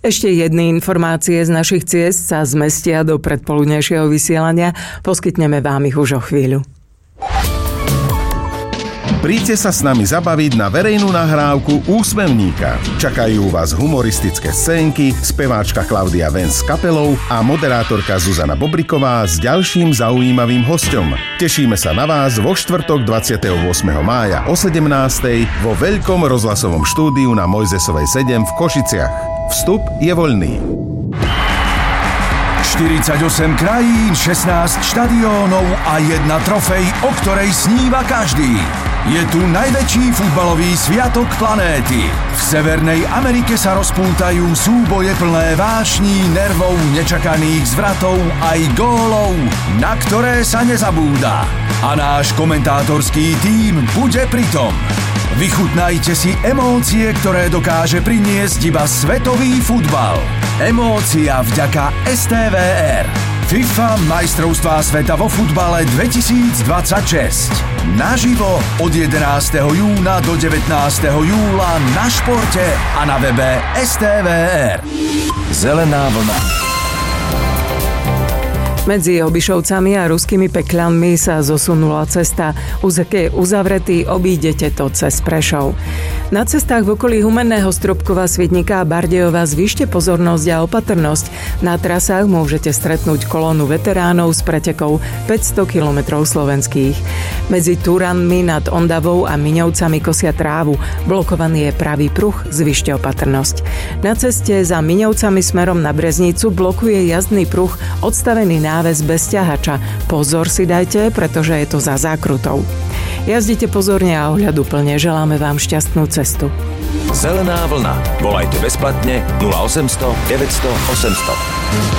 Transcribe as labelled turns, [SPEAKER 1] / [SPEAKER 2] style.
[SPEAKER 1] Ešte jedny informácie z našich ciest sa zmestia do predpoludnejšieho vysielania. Poskytneme vám ich už o chvíľu.
[SPEAKER 2] Príďte sa s nami zabaviť na verejnú nahrávku Úsmevníka. Čakajú vás humoristické scénky, speváčka Klaudia Vens s kapelou a moderátorka Zuzana Bobriková s ďalším zaujímavým hosťom. Tešíme sa na vás vo štvrtok 28. mája o 17. vo veľkom rozhlasovom štúdiu na Mojzesovej 7 v Košiciach. Vstup je voľný.
[SPEAKER 3] 48 krajín, 16 štadiónov a jedna trofej, o ktorej sníva každý. Je tu najväčší futbalový sviatok planéty. V Severnej Amerike sa rozpútajú súboje plné vášní, nervov, nečakaných zvratov aj gólov, na ktoré sa nezabúda. A náš komentátorský tím bude pritom. Vychutnajte si emócie, ktoré dokáže priniesť iba svetový futbal. Emócia vďaka STVR. FIFA majstrovstvá sveta vo futbale 2026. Naživo od 11. júna do 19. júla na športe a na webe STVR. Zelená vlna.
[SPEAKER 1] Medzi Obišovcami a ruskými Pekľanmi sa zosunula cesta. Úsek je uzavretý, obídete to cez Prešov. Na cestách v okolí Humenného, Stropkova, Svidníka a Bardejova zvýšte pozornosť a opatrnosť. Na trasách môžete stretnúť kolónu veteránov s pretekou 500 km slovenských. Medzi Turanmi nad Ondavou a Miňovcami kosia trávu. Blokovaný je pravý pruh, zvýšte opatrnosť. Na ceste za Miňovcami smerom na Breznicu blokuje jazdný pruh odstavený náväz bez ťahača. Pozor si dajte, pretože je to za zákrutou. Jazdite pozorne a ohľaduplne. Želáme vám šťastnú cestu.
[SPEAKER 4] Zelená vlna. Volajte bezplatne 0800 900 800.